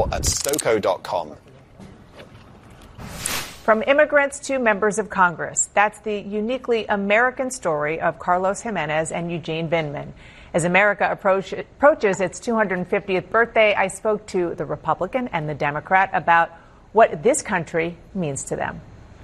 more at stoco.com. From immigrants to members of Congress, that's the uniquely American story of Carlos Gimenez and Eugene Vindman. As America approaches its 250th birthday, I spoke to the Republican and the Democrat about what this country means to them.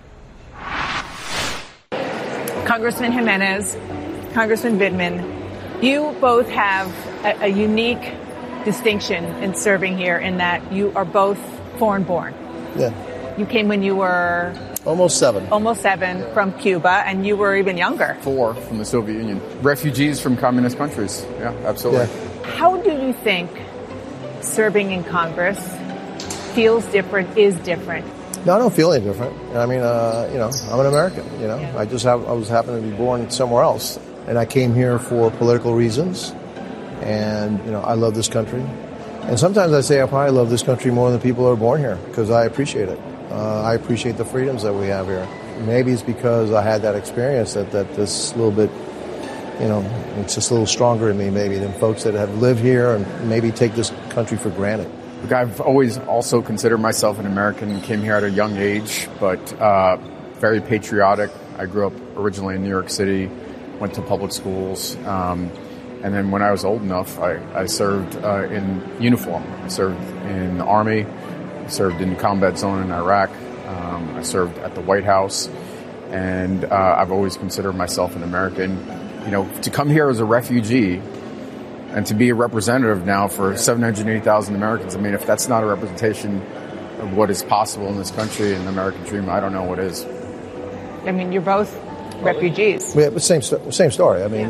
Congressman Gimenez, Congressman Vindman, you both have a unique distinction in serving here in that you are both foreign-born. Yeah. You came when you were... Almost seven from Cuba, and you were even younger. 4 from the Soviet Union. Refugees from communist countries. Yeah, absolutely. Yeah. How do you think serving in Congress feels different, is different? No, I don't feel any different. I mean, I'm an American, Yeah. I was happened to be born somewhere else. And I came here for political reasons. And, I love this country. And sometimes I say I probably love this country more than the people who are born here because I appreciate it. I appreciate the freedoms that we have here. Maybe it's because I had that experience that this little bit, it's just a little stronger in me maybe than folks that have lived here and maybe take this country for granted. Look, I've always also considered myself an American, came here at a young age, but very patriotic. I grew up originally in New York City, went to public schools, and then when I was old enough, I served in uniform. I served in the Army. I served in the combat zone in Iraq. I served at the White House. And I've always considered myself an American. To come here as a refugee and to be a representative now for 780,000 Americans, I mean, if that's not a representation of what is possible in this country and the American dream, I don't know what is. I mean, you're both refugees. Yeah, same story. I mean,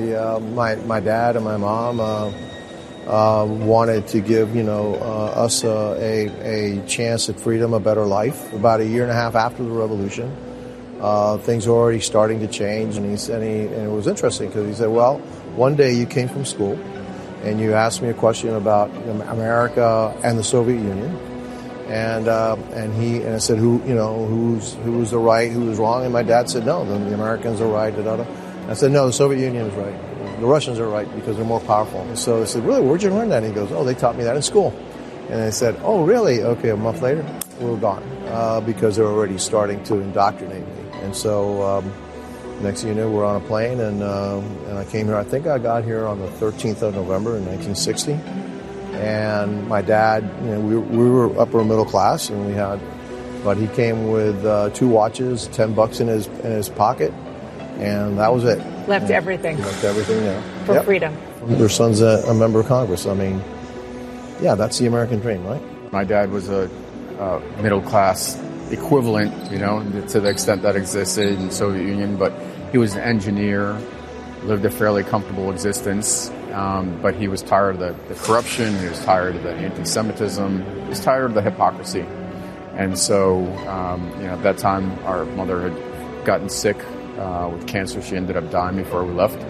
my dad and my mom wanted to give, us a chance at freedom, a better life. About a year and a half after the revolution, things were already starting to change. And it was interesting because he said, well, one day you came from school and you asked me a question about America and the Soviet Union. And I said, who's the right, who was wrong? And my dad said, no, the Americans are right. I said, no, the Soviet Union is right. The Russians are right because they're more powerful. And so I said, really, where'd you learn that? And he goes, oh, they taught me that in school. And I said, oh, really? Okay, a month later, we were gone because they were already starting to indoctrinate me. And so next thing you know, we're on a plane, and I came here. I think I got here on the 13th of November in 1960. And my dad, we were upper middle class, but he came with 2 watches, $10 in his pocket, and that was it. Left everything. Left everything there. For freedom. Their son's a member of Congress. I mean, yeah, that's the American dream, right? My dad was a middle class equivalent, to the extent that existed in the Soviet Union, but he was an engineer, lived a fairly comfortable existence. But he was tired of the corruption, he was tired of the anti-Semitism, he was tired of the hypocrisy. And so, at that time, our mother had gotten sick with cancer. She ended up dying before we left.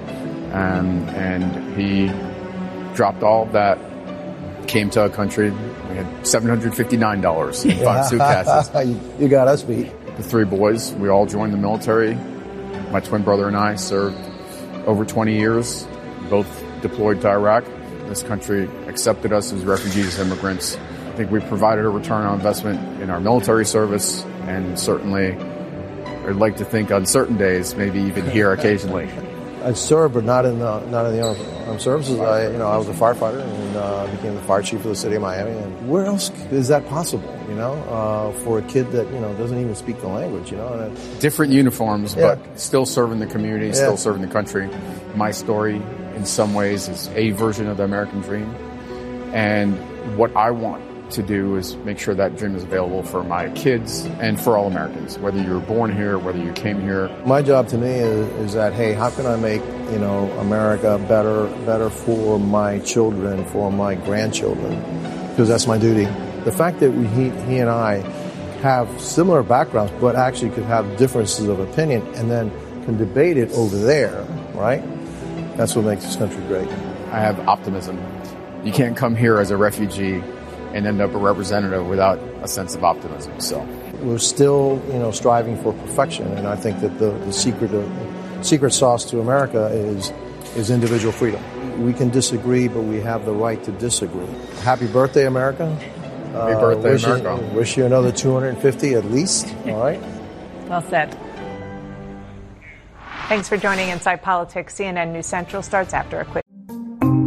And he dropped all of that, came to our country. We had $759 in 5 suitcases. You got us beat. The 3 boys, we all joined the military. My twin brother and I served over 20 years, both deployed to Iraq. This country accepted us as refugees, immigrants. I think we provided a return on investment in our military service, and certainly I'd like to think on certain days, maybe even here occasionally. I served, but not in the armed services. I was a firefighter and became the fire chief of the city of Miami. And where else is that possible? For a kid that doesn't even speak the language. Different uniforms, but still serving the community, still serving the country. My story, in some ways, is a version of the American dream, and what I want to do is make sure that dream is available for my kids and for all Americans, whether you were born here, whether you came here. My job to me is that, hey, how can I make America better for my children, for my grandchildren? Because that's my duty. The fact that he and I have similar backgrounds, but actually could have differences of opinion, and then can debate it over there, right? That's what makes this country great. I have optimism. You can't come here as a refugee and end up a representative without a sense of optimism. So we're still, striving for perfection, and I think that the secret sauce to America is individual freedom. We can disagree, but we have the right to disagree. Happy birthday, America, Happy birthday, America. Wish you another 250 at least. All right. Well said. Thanks for joining Inside Politics. CNN News Central starts after a quick